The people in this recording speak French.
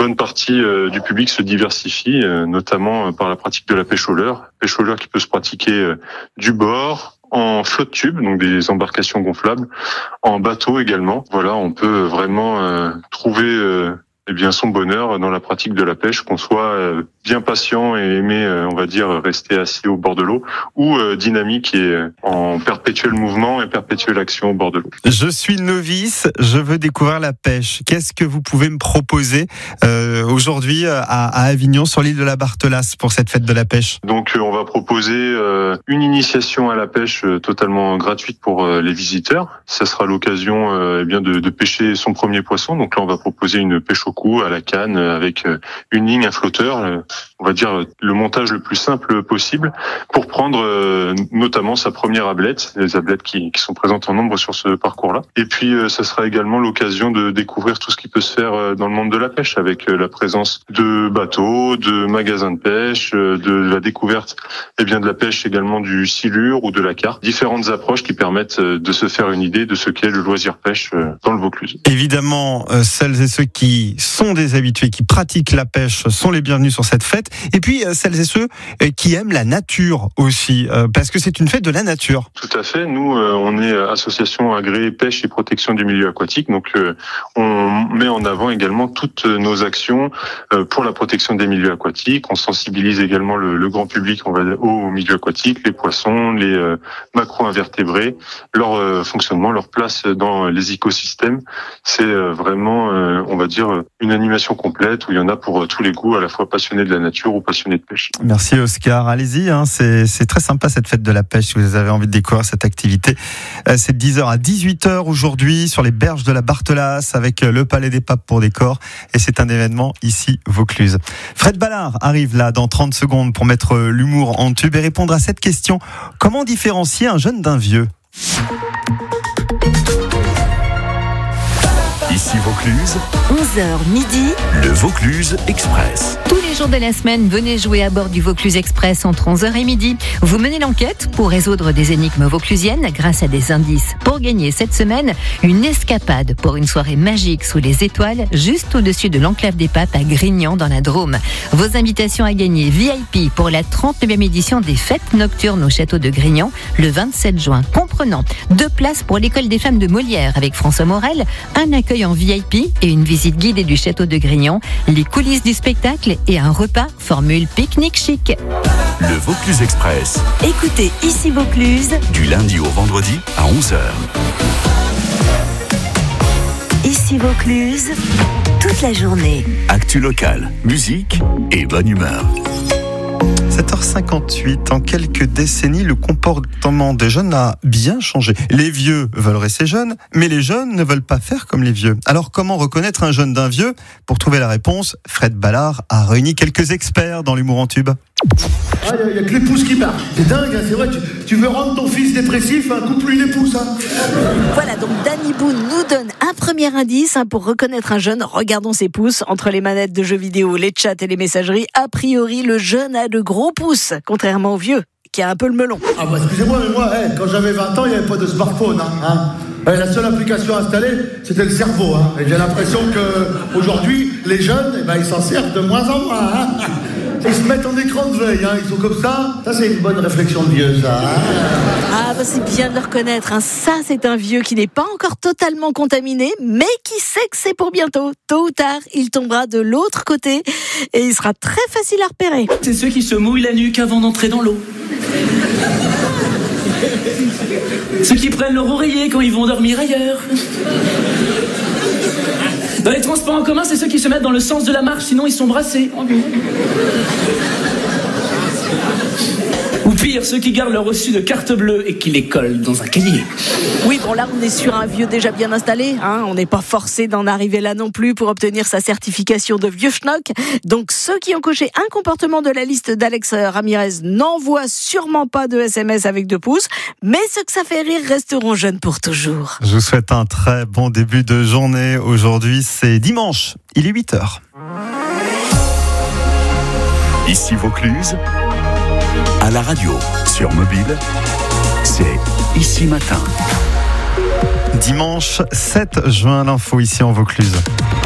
bonne partie du public se diversifie, notamment par la pratique de la pêche au leurre. Pêche au leurre qui peut se pratiquer du bord, en flotte tube, donc des embarcations gonflables, en bateau également. Voilà, on peut vraiment trouver son bonheur dans la pratique de la pêche, qu'on soit bien patient et aimer, on va dire, rester assis au bord de l'eau, ou dynamique et en perpétuel mouvement et perpétuelle action au bord de l'eau. Je suis novice, je veux découvrir la pêche. Qu'est-ce que vous pouvez me proposer aujourd'hui à Avignon, sur l'île de la Barthelasse, pour cette fête de la pêche? Donc on va proposer une initiation à la pêche totalement gratuite pour les visiteurs. Ça sera l'occasion de pêcher son premier poisson. Donc là on va proposer une pêche au coup, à la canne, avec une ligne, un flotteur, on va dire le montage le plus simple possible, pour prendre notamment sa première ablette, les ablettes qui sont présentes en nombre sur ce parcours-là. Et puis ça sera également l'occasion de découvrir tout ce qui peut se faire dans le monde de la pêche, avec la présence de bateaux, de magasins de pêche, de la découverte de la pêche également du silure ou de la carpe. Différentes approches qui permettent de se faire une idée de ce qu'est le loisir pêche dans le Vaucluse. Évidemment, celles et ceux qui sont des habitués, qui pratiquent la pêche, sont les bienvenus sur cette fête. Et puis celles et ceux qui aiment la nature aussi, parce que c'est une fête de la nature. Tout à fait. Nous, on est association agréée pêche et protection du milieu aquatique. Donc, on met en avant également toutes nos actions pour la protection des milieux aquatiques. On sensibilise également le grand public, on va dire, au milieu aquatique, les poissons, les macro-invertébrés, leur fonctionnement, leur place dans les écosystèmes. C'est vraiment, on va dire, une animation complète où il y en a pour tous les goûts, à la fois passionnés de la nature ou passionnés de pêche. Merci Oscar, allez-y, c'est très sympa cette fête de la pêche si vous avez envie de découvrir cette activité. C'est de 10h à 18h aujourd'hui sur les berges de la Barthelasse avec le Palais des Papes pour décor, et c'est un événement ici Vaucluse. Fred Ballard arrive là dans 30 secondes pour mettre l'humour en tube et répondre à cette question: comment différencier un jeune d'un vieux? Ici Vaucluse, 11h midi, le Vaucluse Express. Tous les jours de la semaine, venez jouer à bord du Vaucluse Express entre 11h et midi. Vous menez l'enquête pour résoudre des énigmes vauclusiennes grâce à des indices. Pour gagner cette semaine, une escapade pour une soirée magique sous les étoiles, juste au-dessus de l'enclave des Papes à Grignan dans la Drôme. Vos invitations à gagner: VIP pour la 39e édition des fêtes nocturnes au château de Grignan le 27 juin, comprenant 2 places pour l'école des femmes de Molière avec François Morel, un accueil en VIP et une visite guidée du château de Grignan, les coulisses du spectacle et un repas formule pique-nique chic. Le Vaucluse Express. Écoutez Ici Vaucluse Du lundi au vendredi à 11h. Ici Vaucluse, toute la journée. Actu locale, musique et bonne humeur. 7h58, en quelques décennies, le comportement des jeunes a bien changé. Les vieux veulent rester jeunes, mais les jeunes ne veulent pas faire comme les vieux. Alors comment reconnaître un jeune d'un vieux? Pour trouver la réponse, Fred Ballard a réuni quelques experts dans l'humour en tube. Il n'y a que les pouces qui parlent. C'est dingue, hein, c'est vrai, tu veux rendre ton fils dépressif, coupe-lui les pouces. Hein. Voilà, donc Danny Boone nous donne un premier indice pour reconnaître un jeune. Regardons ses pouces. Entre les manettes de jeux vidéo, les chats et les messageries, a priori, le jeune a de gros pouces, contrairement au vieux, qui a un peu le melon. Ah bah excusez-moi, mais moi, quand j'avais 20 ans, il n'y avait pas de smartphone. La seule application installée, c'était le cerveau. Et j'ai l'impression qu'aujourd'hui, les jeunes, ils s'en servent de moins en moins. Ils se mettent en écran de veille, ils sont comme ça. Ça, c'est une bonne réflexion de vieux, ça. Ah, bah c'est bien de le reconnaître. Ça, c'est un vieux qui n'est pas encore totalement contaminé, mais qui sait que c'est pour bientôt. Tôt ou tard, il tombera de l'autre côté et il sera très facile à repérer. C'est ceux qui se mouillent la nuque avant d'entrer dans l'eau. Ceux qui prennent leur oreiller quand ils vont dormir ailleurs. Dans les transports en commun, c'est ceux qui se mettent dans le sens de la marche, sinon ils sont brassés. Ou pire, ceux qui gardent leur reçu de carte bleue et qui les collent dans un cahier. Oui, bon là on est sur un vieux déjà bien installé, on n'est pas forcé d'en arriver là non plus pour obtenir sa certification de vieux schnock. Donc ceux qui ont coché un comportement de la liste d'Alex Ramirez n'envoient sûrement pas de SMS avec 2 pouces, mais ceux que ça fait rire resteront jeunes pour toujours. Je vous souhaite un très bon début de journée. Aujourd'hui c'est dimanche, il est 8h. Ici Vaucluse, à la radio, sur mobile, c'est Ici Matin. Dimanche 7 juin, l'info ici en Vaucluse.